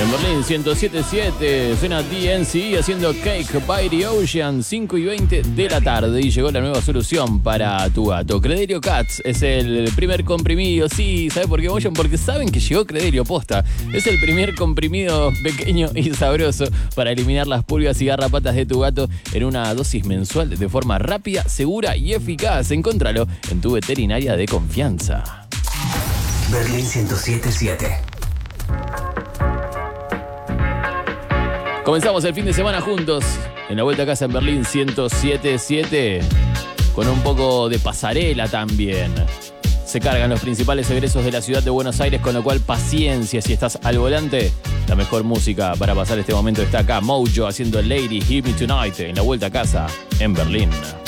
En Berlín 107.7 suena DNC haciendo Cake by the Ocean, 5:20 de la tarde, y llegó la nueva solución para tu gato. Credelio Cats es el primer comprimido. Sí, ¿sabes por qué, Motion? Porque saben que llegó Credelio, posta. Es el primer comprimido pequeño y sabroso para eliminar las pulgas y garrapatas de tu gato en una dosis mensual de forma rápida, segura y eficaz. Encontralo en tu veterinaria de confianza. Berlín 107.7. Comenzamos el fin de semana juntos en la vuelta a casa en Berlín 107.7 con un poco de pasarela también. Se cargan los principales egresos de la ciudad de Buenos Aires, con lo cual paciencia si estás al volante. La mejor música para pasar este momento está acá. Mojo haciendo Lady Hit Me Tonight en la vuelta a casa en Berlín.